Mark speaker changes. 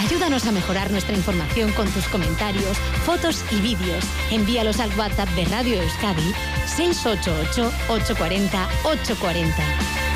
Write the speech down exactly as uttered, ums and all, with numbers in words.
Speaker 1: Ayúdanos a mejorar nuestra información con tus comentarios, fotos y vídeos. Envíalos al WhatsApp de Radio Euskadi seis ocho ocho, ocho cuatro cero, ocho cuatro cero.